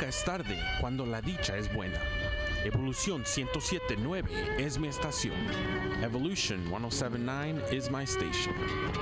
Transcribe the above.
Nunca es tarde cuando la dicha es buena. Evolución 107.9 es mi estación. Evolution 107.9 is my station.